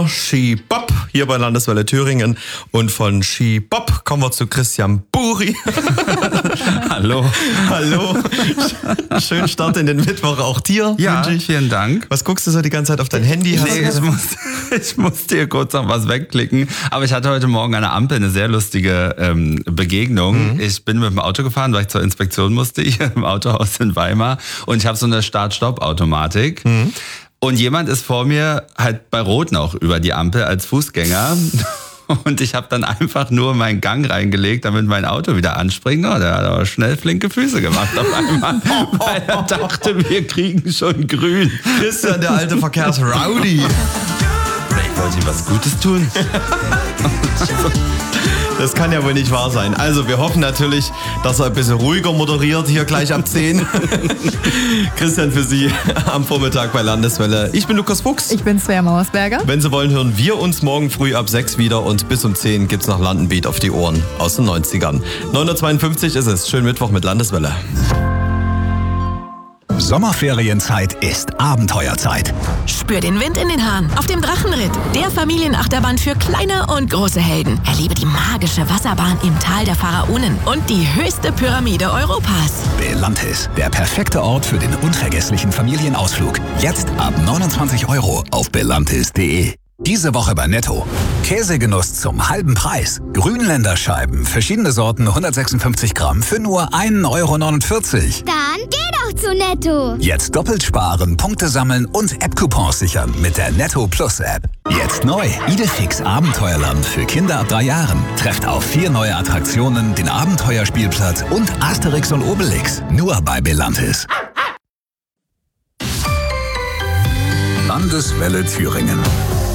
wieder Ski-Bob hier bei Landeswelle Thüringen. Und von Ski-Bob kommen wir zu Christian Buri. Hallo. Hallo. Schönen Start in den Mittwoch auch dir. Ja, vielen Dank. Was guckst du so die ganze Zeit auf dein Handy? Nee, ich musste hier kurz noch was wegklicken. Aber ich hatte heute Morgen an der Ampel eine sehr lustige Begegnung. Ich bin mit dem Auto gefahren, weil ich zur Inspektion musste, hier im Autohaus in Weimar. Und ich habe so eine Start-Stopp-Automatik. Und jemand ist vor mir halt bei Rot noch über die Ampel als Fußgänger. Und ich habe dann einfach nur meinen Gang reingelegt, damit mein Auto wieder anspringt. Oh, der hat aber schnell flinke Füße gemacht auf einmal, weil er dachte, wir kriegen schon grün. Christian, der alte Verkehrsrowdy. Ich wollte ihm was Gutes tun. Das kann ja wohl nicht wahr sein. Also wir hoffen natürlich, dass er ein bisschen ruhiger moderiert, hier gleich ab 10. Christian für Sie am Vormittag bei Landeswelle. Ich bin Lukas Fuchs. Ich bin Svea Mauersberger. Wenn Sie wollen, hören wir uns morgen früh ab 6 wieder und bis um 10 gibt's noch Landenbeat auf die Ohren aus den 90ern. 9:52 ist es. Schönen Mittwoch mit Landeswelle. Sommerferienzeit ist Abenteuerzeit. Spür den Wind in den Haaren auf dem Drachenritt, der Familienachterbahn für kleine und große Helden. Erlebe die magische Wasserbahn im Tal der Pharaonen und die höchste Pyramide Europas. Belantis, der perfekte Ort für den unvergesslichen Familienausflug. Jetzt ab 29 € auf belantis.de. Diese Woche bei Netto. Käsegenuss zum halben Preis. Grünländerscheiben, verschiedene Sorten, 156 Gramm für nur 1,49 €. Dann geh doch zu Netto. Jetzt doppelt sparen, Punkte sammeln und App-Coupons sichern mit der Netto Plus App. Jetzt neu. Idefix Abenteuerland für Kinder ab 3 Jahren. Trefft auf 4 neue Attraktionen, den Abenteuerspielplatz und Asterix und Obelix. Nur bei Belantis. Landeswelle Thüringen.